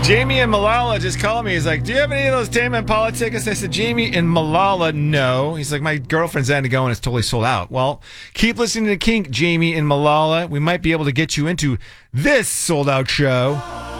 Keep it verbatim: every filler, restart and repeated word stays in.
Jamie and Malala just called me. He's like, do you have any of those Tame Impala tickets? I said, Jamie and Malala, no. He's like, my girlfriend's had to go and it's totally sold out. Well, keep listening to Kink, Jamie and Malala. We might be able to get you into this sold out show.